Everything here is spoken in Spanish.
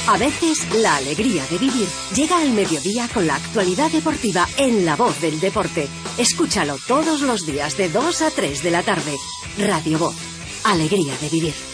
A veces, la alegría de vivir llega al mediodía con la actualidad deportiva en La Voz del Deporte. Escúchalo todos los días de 2 a 3 de la tarde. Radio Voz. Alegría de vivir.